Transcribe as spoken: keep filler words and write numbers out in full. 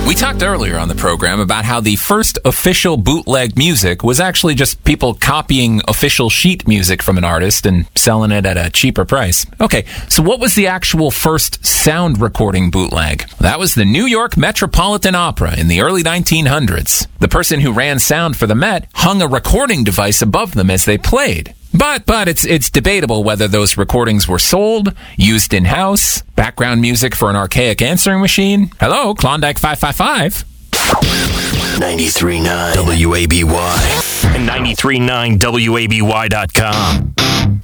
We talked earlier on the program about how the first official bootleg music was actually just people copying official sheet music from an artist and selling it at a cheaper price. Okay, so what was the actual first sound recording bootleg? That was the New York Metropolitan Opera in the early nineteen hundreds. The person who ran sound for the Met hung a recording device above them as they played. But but it's it's debatable whether those recordings were sold, used in-house, background music for an archaic answering machine. Hello, Klondike five five five. ninety-three point nine W A B Y and ninety-three point nine W A B Y dot com.